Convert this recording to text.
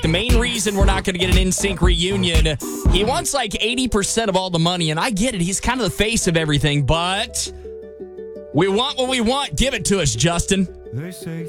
The main reason we're not going to get an NSYNC reunion, he wants like 80% of all the money, and I get it. He's kind of the face of everything, but we want what we want. Give it to us, Justin. They say